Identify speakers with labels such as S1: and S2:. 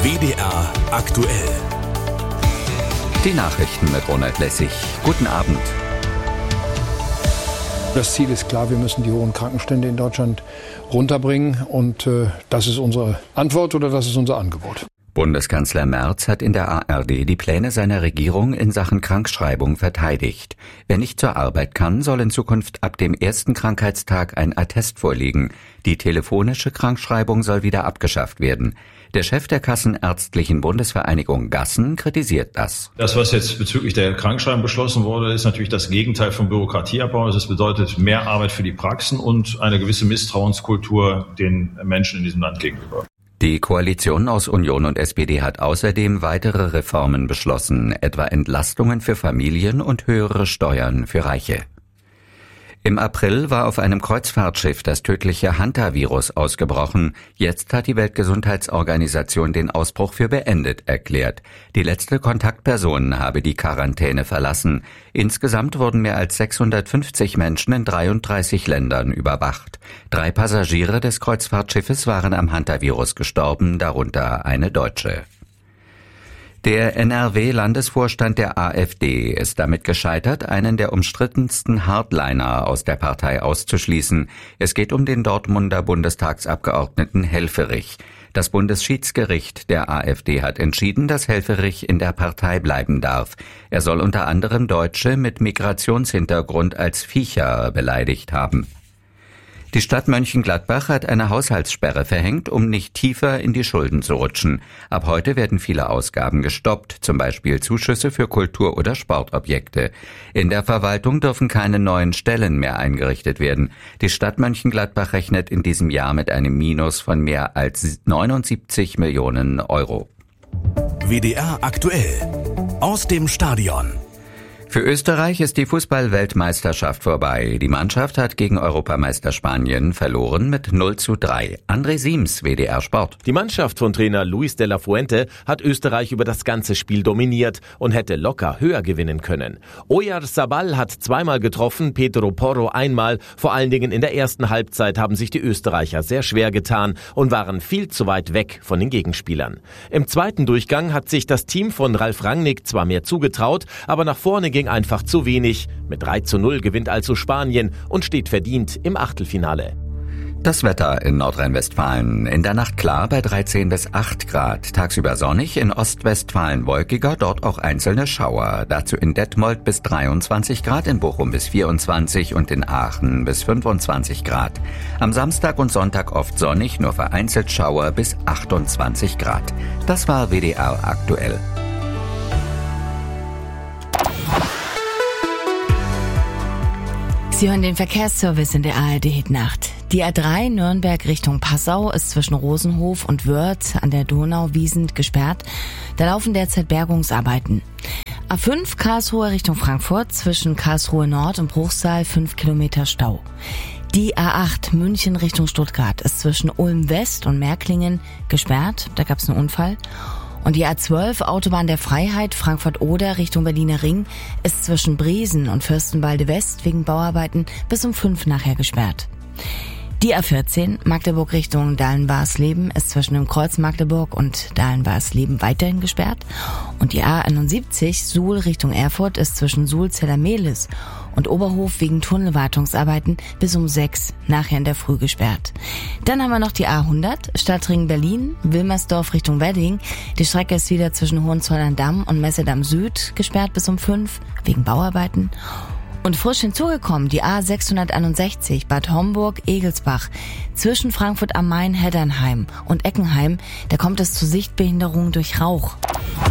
S1: WDR aktuell.
S2: Die Nachrichten mit Ronald Lessig. Guten Abend.
S3: Das Ziel ist klar, wir müssen die hohen Krankenstände in Deutschland runterbringen. Und das ist unsere Antwort oder das ist unser Angebot.
S2: Bundeskanzler Merz hat in der ARD die Pläne seiner Regierung in Sachen Krankschreibung verteidigt. Wer nicht zur Arbeit kann, soll in Zukunft ab dem ersten Krankheitstag ein Attest vorlegen. Die telefonische Krankschreibung soll wieder abgeschafft werden. Der Chef der Kassenärztlichen Bundesvereinigung Gassen kritisiert das.
S4: Das, was jetzt bezüglich der Krankschreibung beschlossen wurde, ist natürlich das Gegenteil von Bürokratieabbau. Das bedeutet mehr Arbeit für die Praxen und eine gewisse Misstrauenskultur den Menschen in diesem Land gegenüber.
S2: Die Koalition aus Union und SPD hat außerdem weitere Reformen beschlossen, etwa Entlastungen für Familien und höhere Steuern für Reiche. Im April war auf einem Kreuzfahrtschiff das tödliche Hantavirus ausgebrochen. Jetzt hat die Weltgesundheitsorganisation den Ausbruch für beendet erklärt. Die letzte Kontaktperson habe die Quarantäne verlassen. Insgesamt wurden mehr als 650 Menschen in 33 Ländern überwacht. 3 Passagiere des Kreuzfahrtschiffes waren am Hantavirus gestorben, darunter eine Deutsche. Der NRW-Landesvorstand der AfD ist damit gescheitert, einen der umstrittensten Hardliner aus der Partei auszuschließen. Es geht um den Dortmunder Bundestagsabgeordneten Helfferich. Das Bundesschiedsgericht der AfD hat entschieden, dass Helfferich in der Partei bleiben darf. Er soll unter anderem Deutsche mit Migrationshintergrund als Viecher beleidigt haben. Die Stadt Mönchengladbach hat eine Haushaltssperre verhängt, um nicht tiefer in die Schulden zu rutschen. Ab heute werden viele Ausgaben gestoppt, zum Beispiel Zuschüsse für Kultur- oder Sportobjekte. In der Verwaltung dürfen keine neuen Stellen mehr eingerichtet werden. Die Stadt Mönchengladbach rechnet in diesem Jahr mit einem Minus von mehr als 79 Millionen Euro.
S1: WDR aktuell. Aus dem Stadion.
S2: Für Österreich ist die Fußball-Weltmeisterschaft vorbei. Die Mannschaft hat gegen Europameister Spanien verloren mit 0:3. André Siems, WDR Sport.
S5: Die Mannschaft von Trainer Luis de la Fuente hat Österreich über das ganze Spiel dominiert und hätte locker höher gewinnen können. Oyarzabal hat zweimal getroffen, Pedro Porro einmal. Vor allen Dingen in der ersten Halbzeit haben sich die Österreicher sehr schwer getan und waren viel zu weit weg von den Gegenspielern. Im zweiten Durchgang hat sich das Team von Ralf Rangnick zwar mehr zugetraut, aber nach vorne ging einfach zu wenig. Mit 3:0 gewinnt also Spanien und steht verdient im Achtelfinale.
S2: Das Wetter in Nordrhein-Westfalen. In der Nacht klar bei 13 bis 8 Grad. Tagsüber sonnig, in Ostwestfalen wolkiger, dort auch einzelne Schauer. Dazu in Detmold bis 23 Grad, in Bochum bis 24 und in Aachen bis 25 Grad. Am Samstag und Sonntag oft sonnig, nur vereinzelt Schauer bis 28 Grad. Das war WDR aktuell.
S6: Sie hören den Verkehrsservice in der ARD-Nacht. Die A3 Nürnberg Richtung Passau ist zwischen Rosenhof und Wörth an der Donau wiesend gesperrt. Da laufen derzeit Bergungsarbeiten. A5 Karlsruhe Richtung Frankfurt zwischen Karlsruhe Nord und Bruchsal 5 Kilometer Stau. Die A8 München Richtung Stuttgart ist zwischen Ulm West und Märklingen gesperrt. Da gab es einen Unfall. Und die A12 Autobahn der Freiheit Frankfurt-Oder Richtung Berliner Ring ist zwischen Briesen und Fürstenwalde West wegen Bauarbeiten bis um 5 nachher gesperrt. Die A14 Magdeburg Richtung Dahlen-Barsleben ist zwischen dem Kreuz Magdeburg und Dahlen-Barsleben weiterhin gesperrt. Und die A71 Suhl Richtung Erfurt ist zwischen Suhl-Zellermehlis und Oberhof wegen Tunnelwartungsarbeiten bis um 6 nachher in der Früh gesperrt. Dann haben wir noch die A100 Stadtring Berlin, Wilmersdorf Richtung Wedding. Die Strecke ist wieder zwischen Hohenzollern-Damm und Messedamm Süd gesperrt bis um 5 wegen Bauarbeiten. Und frisch hinzugekommen die A661 Bad Homburg-Egelsbach zwischen Frankfurt am Main, Heddernheim und Eckenheim. Da kommt es zu Sichtbehinderungen durch Rauch.